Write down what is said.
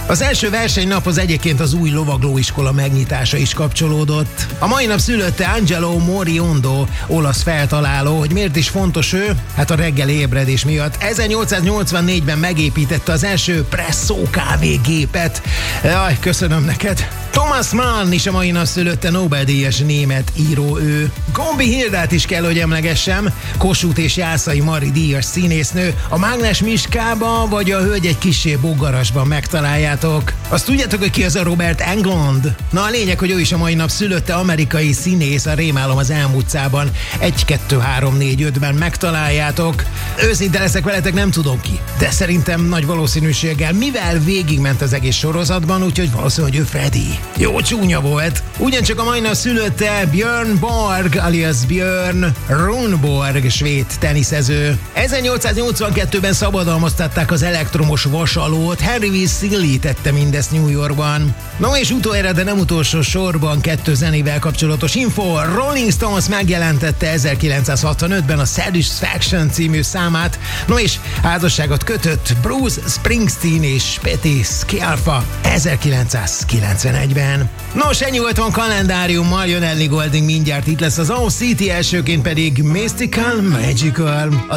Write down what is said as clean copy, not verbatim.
Az első versenynaphoz egyébként az új lovaglóiskola megnyitása is kapcsolódott. A mai nap szülötte Angelo Moriondo, olasz feltaláló. Hogy miért is fontos ő? Hát a reggeli ébredés miatt. 1884-ben megépítette az első presszó kávégépet. Jaj, köszönöm neked. Thomas Mann is a mai nap szülötte, Nobel-díjas német író ő. Gombi Hildát is kell, hogy emlegessem. Kossuth és Jászai Mari díjas színésznő. A Mágnes Miskába vagy a Hölgy egy kissé bogarasban megtaláljátok. Azt tudjátok, hogy ki az a Robert Englund? Na a lényeg, hogy ő is a mai nap szülötte, amerikai színész, a Rémálom az Elmúcában 1, 2, 3, 4, 5-ben megtaláljátok. Őszinte leszek veletek, nem tudom ki, de szerintem nagy valószínűséggel, mivel végigment az egész sorozatban, úgyhogy valószínűleg, hogy ő Freddy. Jó csúnya volt. Ugyancsak a mai nap szülötte Björn Borg, alias Björn Runborg, svéd teniszező. 1882-ben szabadalmaztatták az elektromos vasalót, Henry V. Seeley tette mindezt New Yorkban. No és utoljára, de nem utolsó sorban 2 zenével kapcsolatos info. Rolling Stones megjelentette 1965-ben a Satisfaction című számát, no és házasságot kötött Bruce Springsteen és Patti Scialfa 1991-ben. Nos, ennyi volt van kalendáriummal, jön Ellie Goulding mindjárt, itt lesz az Owl City, elsőként pedig Mystical Magical.